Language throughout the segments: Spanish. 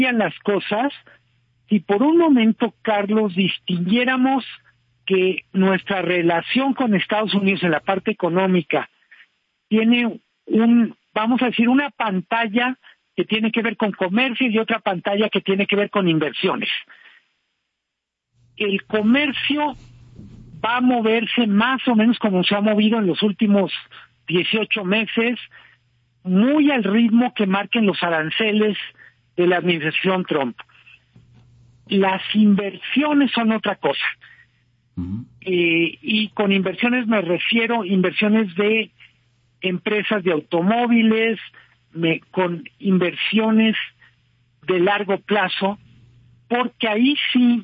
las cosas si por un momento, Carlos, distinguiéramos que nuestra relación con Estados Unidos en la parte económica tiene vamos a decir, una pantalla que tiene que ver con comercio y otra pantalla que tiene que ver con inversiones. El comercio va a moverse más o menos como se ha movido en los últimos 18 meses, muy al ritmo que marquen los aranceles de la administración Trump. Las inversiones son otra cosa. Y con inversiones me refiero a inversiones de empresas de automóviles, con inversiones de largo plazo, porque ahí sí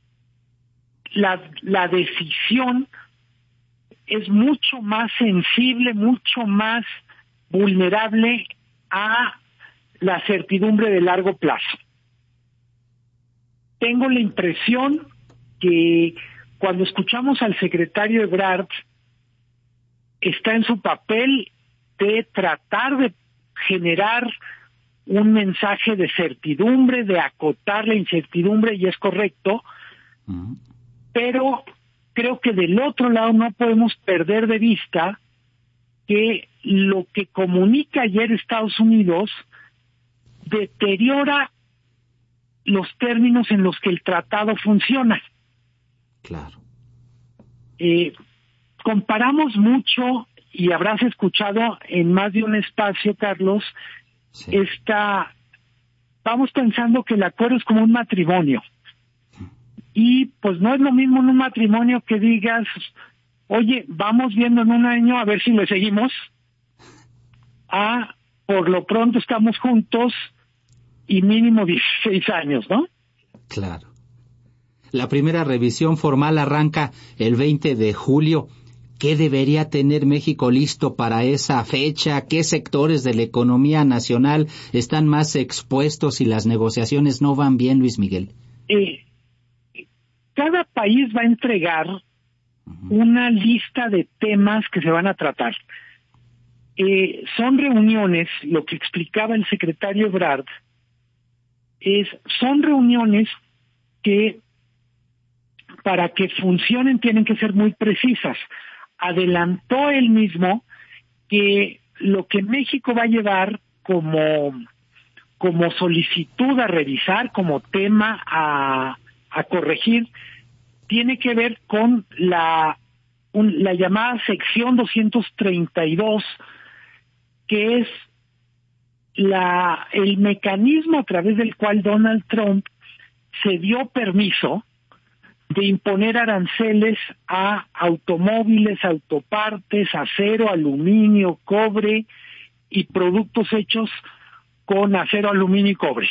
la decisión es mucho más sensible, mucho más vulnerable a la certidumbre de largo plazo. Tengo la impresión que cuando escuchamos al secretario Ebrard, está en su papel de tratar de generar un mensaje de certidumbre, de acotar la incertidumbre, y es correcto, pero creo que del otro lado no podemos perder de vista que lo que comunica ayer Estados Unidos deteriora los términos en los que el tratado funciona. Claro. Comparamos mucho, y habrás escuchado en más de un espacio, Carlos, Sí. Vamos pensando que el acuerdo es como un matrimonio. Y pues no es lo mismo en un matrimonio que digas, oye, vamos viendo en un año a ver si le seguimos, por lo pronto estamos juntos y mínimo 16 años, ¿no? Claro. La primera revisión formal arranca el 20 de julio. ¿Qué debería tener México listo para esa fecha? ¿Qué sectores de la economía nacional están más expuestos si las negociaciones no van bien, Luis Miguel? Cada país va a entregar una lista de temas que se van a tratar. Son reuniones, lo que explicaba el secretario Ebrard, son reuniones que para que funcionen tienen que ser muy precisas. Adelantó él mismo que lo que México va a llevar como solicitud a revisar, como tema a corregir, tiene que ver con la llamada sección 232, que es el mecanismo a través del cual Donald Trump se dio permiso de imponer aranceles a automóviles, autopartes, acero, aluminio, cobre y productos hechos con acero, aluminio y cobre.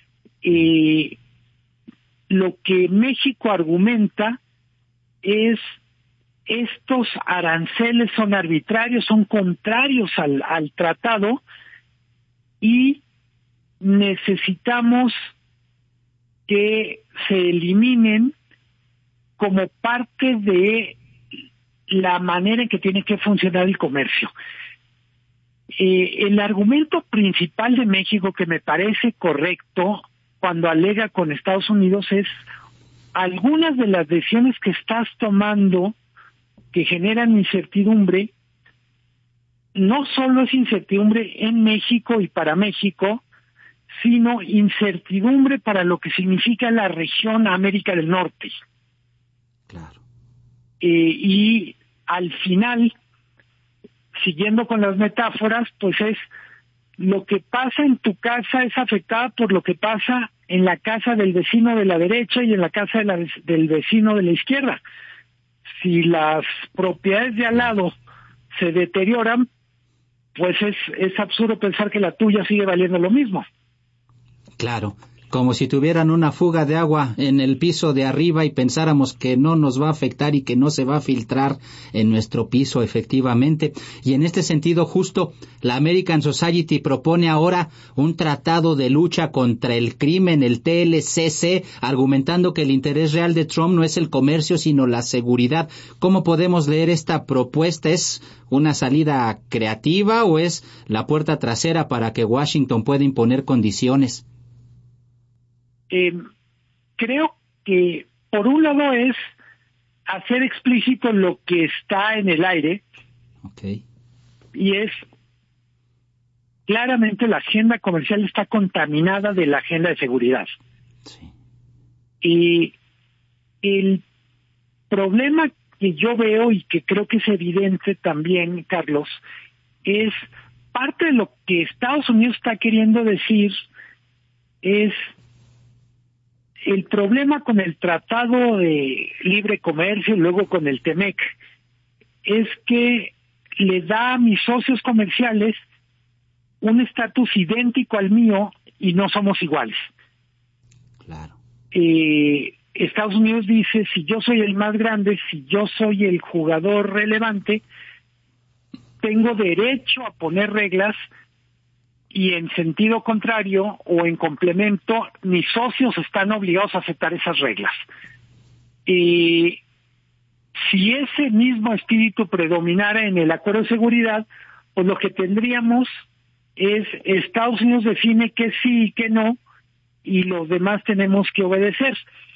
Lo que México argumenta es estos aranceles son arbitrarios, son contrarios al tratado y necesitamos que se eliminen como parte de la manera en que tiene que funcionar el comercio. El argumento principal de México, que me parece correcto cuando alega con Estados Unidos, es algunas de las decisiones que estás tomando que generan incertidumbre, no solo es incertidumbre en México y para México, sino incertidumbre para lo que significa la región América del Norte. Claro. Y al final, siguiendo con las metáforas, pues es lo que pasa en tu casa es afectado por lo que pasa en la casa del vecino de la derecha y en la casa del vecino de la izquierda. Si las propiedades de al lado se deterioran, pues es absurdo pensar que la tuya sigue valiendo lo mismo. Claro, como si tuvieran una fuga de agua en el piso de arriba y pensáramos que no nos va a afectar y que no se va a filtrar en nuestro piso, efectivamente. Y en este sentido, justo la American Society propone ahora un tratado de lucha contra el crimen, el TLCC, argumentando que el interés real de Trump no es el comercio, sino la seguridad. ¿Cómo podemos leer esta propuesta? ¿Es una salida creativa o es la puerta trasera para que Washington pueda imponer condiciones? Creo que por un lado es hacer explícito lo que está en el aire, okay, y es claramente la agenda comercial está contaminada de la agenda de seguridad. sí, Y el problema que yo veo y que creo que es evidente también, Carlos, es parte de lo que Estados Unidos está queriendo decir es el problema con el Tratado de Libre Comercio y luego con el TEMEC, es que le da a mis socios comerciales un estatus idéntico al mío y no somos iguales. claro, Estados Unidos dice, si yo soy el más grande, si yo soy el jugador relevante, tengo derecho a poner reglas, y en sentido contrario o en complemento, mis socios están obligados a aceptar esas reglas. Si ese mismo espíritu predominara en el acuerdo de seguridad, pues lo que tendríamos es Estados Unidos define que sí y que no, y los demás tenemos que obedecer.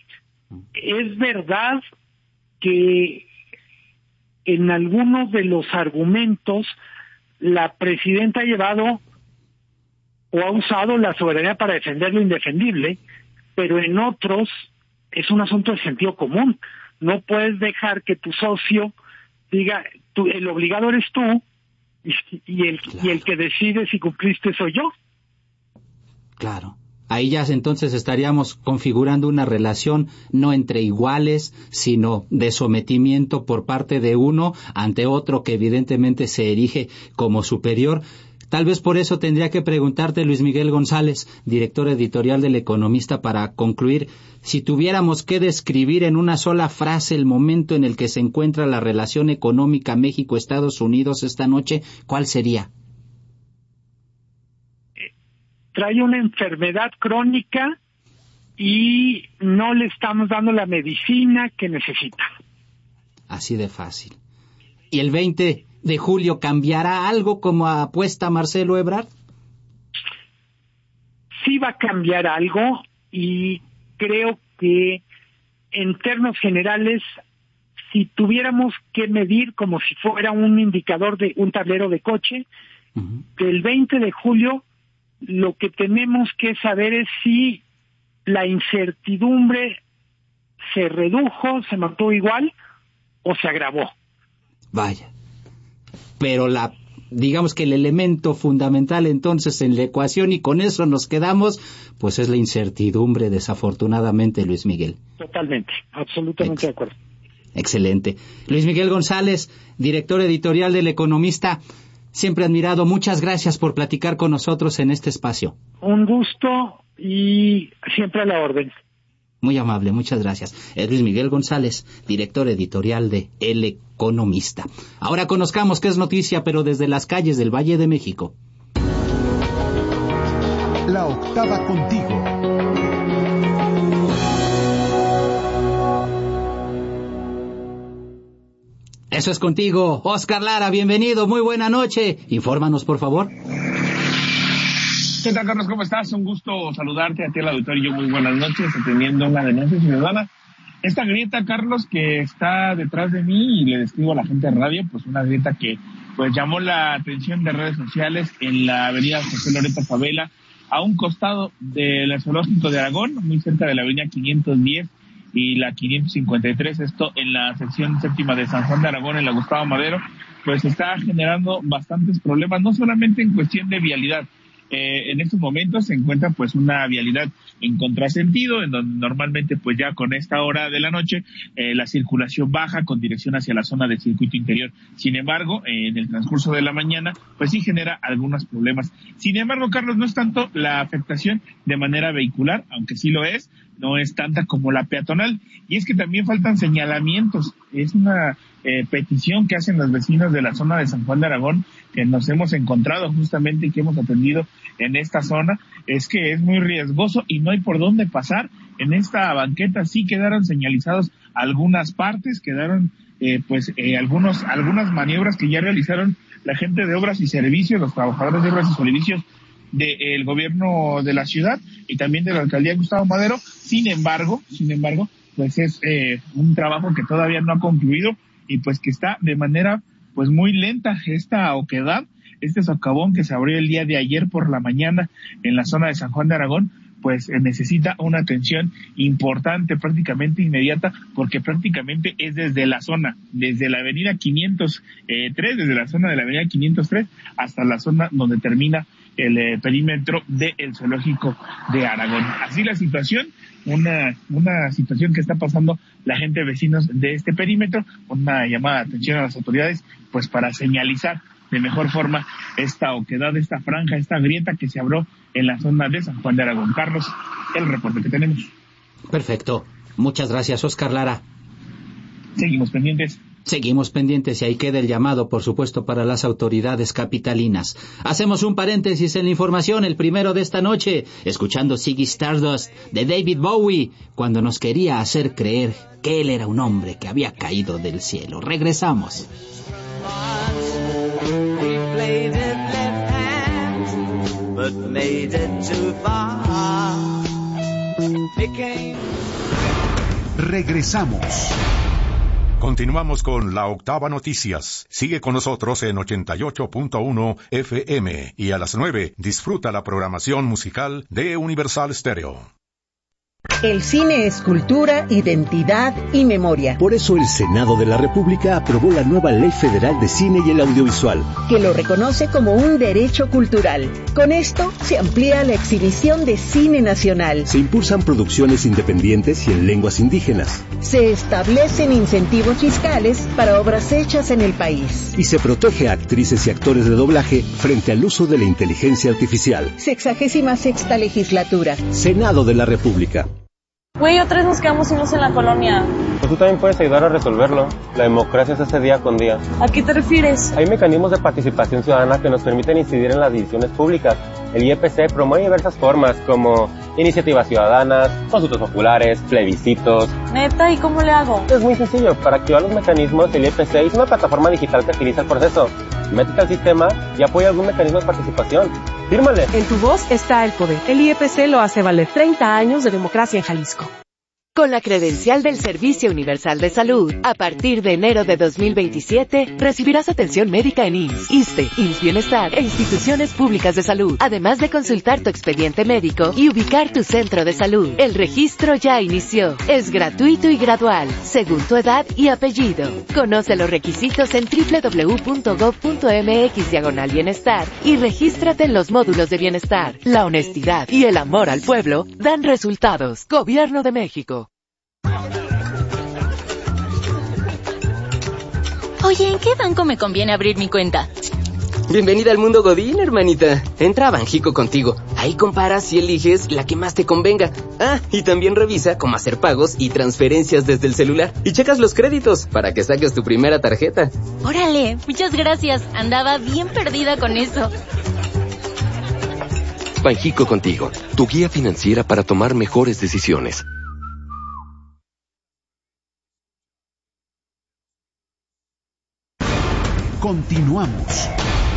Es verdad que en algunos de los argumentos la presidenta ha llevado o ha usado la soberanía para defender lo indefendible, pero en otros es un asunto de sentido común. No puedes dejar que tu socio diga, el obligado eres tú, y el que decide si cumpliste soy yo. claro. Ahí ya entonces estaríamos configurando una relación no entre iguales, sino de sometimiento por parte de uno ante otro que evidentemente se erige como superior. Tal vez por eso tendría que preguntarte, Luis Miguel González, director editorial del Economista, para concluir, si tuviéramos que describir en una sola frase el momento en el que se encuentra la relación económica México-Estados Unidos esta noche, ¿cuál sería? Trae una enfermedad crónica y no le estamos dando la medicina que necesita. Así de fácil. ¿Y el 20 de julio cambiará algo como apuesta Marcelo Ebrard? Sí va a cambiar algo, y creo que en términos generales, si tuviéramos que medir como si fuera un indicador de un tablero de coche, del 20 de julio lo que tenemos que saber es si la incertidumbre se redujo, se mantuvo igual o se agravó. Vaya. Pero digamos que el elemento fundamental entonces en la ecuación, y con eso nos quedamos, pues es la incertidumbre, desafortunadamente, Luis Miguel. Totalmente, absolutamente de acuerdo. Excelente. Luis Miguel González, director editorial del Economista, siempre admirado. Muchas gracias por platicar con nosotros en este espacio. Un gusto y siempre a la orden. Muy amable, muchas gracias. Es Luis Miguel González, director editorial de El Economista. Ahora conozcamos qué es noticia, pero desde las calles del Valle de México. La octava contigo. Eso es contigo. Oscar Lara, bienvenido, muy buena noche. Infórmanos, por favor. ¿Qué tal, Carlos? ¿Cómo estás? Un gusto saludarte a ti, al auditorio. Muy buenas noches, atendiendo una denuncia ciudadana. Esta grieta, Carlos, que está detrás de mí, y le describo a la gente de radio, pues una grieta que pues llamó la atención de redes sociales en la avenida José Loreto Favela, a un costado del zoológico de Aragón, muy cerca de la avenida 510 y la 553, esto en la sección séptima de San Juan de Aragón, en la Gustavo Madero, pues está generando bastantes problemas, no solamente en cuestión de vialidad. En estos momentos se encuentra pues una vialidad en contrasentido, en donde normalmente pues ya con esta hora de la noche la circulación baja con dirección hacia la zona del circuito interior. Sin embargo, en el transcurso de la mañana pues sí genera algunos problemas. Sin embargo, Carlos, no es tanto la afectación de manera vehicular, aunque sí lo es, no es tanta como la peatonal, y es que también faltan señalamientos. Es una petición que hacen los vecinos de la zona de San Juan de Aragón, que nos hemos encontrado justamente y que hemos atendido en esta zona, es que es muy riesgoso y no hay por dónde pasar. En esta banqueta sí quedaron señalizados algunas partes, quedaron algunas maniobras que ya realizaron la gente de obras y servicios, los trabajadores de obras y servicios del gobierno de la ciudad y también de la alcaldía Gustavo Madero. Sin embargo, pues es un trabajo que todavía no ha concluido y pues que está de manera pues muy lenta esta oquedad, este socavón que se abrió el día de ayer por la mañana en la zona de San Juan de Aragón, pues necesita una atención importante, prácticamente inmediata, porque prácticamente es desde la zona, desde la avenida 503, desde la zona de la avenida 503 hasta la zona donde termina el perímetro del zoológico de Aragón. Así la situación, una situación que está pasando la gente vecinos de este perímetro, una llamada de atención a las autoridades, pues para señalizar de mejor forma esta oquedad, esta franja, esta grieta que se abrió en la zona de San Juan de Aragón. Carlos, el reporte que tenemos. Perfecto. Muchas gracias, Oscar Lara. Seguimos pendientes. Seguimos pendientes y ahí queda el llamado, por supuesto, para las autoridades capitalinas. Hacemos un paréntesis en la información, el primero de esta noche, escuchando Ziggy Stardust de David Bowie, cuando nos quería hacer creer que él era un hombre que había caído del cielo. Regresamos. Regresamos. Continuamos con La Octava Noticias. Sigue con nosotros en 88.1 FM y a las 9 disfruta la programación musical de Universal Stereo. El cine es cultura, identidad y memoria. Por eso el Senado de la República aprobó la nueva Ley Federal de Cine y el Audiovisual, que lo reconoce como un derecho cultural. Con esto se amplía la exhibición de cine nacional. Se impulsan producciones independientes y en lenguas indígenas. Se establecen incentivos fiscales para obras hechas en el país. Y se protege a actrices y actores de doblaje frente al uso de la inteligencia artificial. 66ª legislatura. Senado de la República. Güey, otra vez nos quedamos solos en la colonia. Pues tú también puedes ayudar a resolverlo. La democracia se hace día con día. ¿A qué te refieres? Hay mecanismos de participación ciudadana que nos permiten incidir en las decisiones públicas. El IEPC promueve diversas formas como iniciativas ciudadanas, consultas populares, plebiscitos. ¿Neta? ¿Y cómo le hago? Es muy sencillo. Para activar los mecanismos, el IEPC es una plataforma digital que agiliza el proceso. Métete al sistema y apoya algún mecanismo de participación. ¡Fírmale! En tu voz está el poder. El IEPC lo hace valer. 30 años de democracia en Jalisco. Con la credencial del Servicio Universal de Salud, a partir de enero de 2027, recibirás atención médica en IMSS, ISSSTE, IMSS Bienestar e instituciones públicas de salud, además de consultar tu expediente médico y ubicar tu centro de salud. El registro ya inició. Es gratuito y gradual, según tu edad y apellido. Conoce los requisitos en www.gov.mx/bienestar y regístrate en los módulos de bienestar. La honestidad y el amor al pueblo dan resultados. Gobierno de México. Oye, ¿en qué banco me conviene abrir mi cuenta? Bienvenida al mundo Godín, hermanita. Entra a Banjico Contigo. Ahí comparas y eliges la que más te convenga. Ah, y también revisa cómo hacer pagos y transferencias desde el celular. Y checas los créditos para que saques tu primera tarjeta. Órale, muchas gracias. Andaba bien perdida con eso. Banjico Contigo, tu guía financiera para tomar mejores decisiones. Continuamos.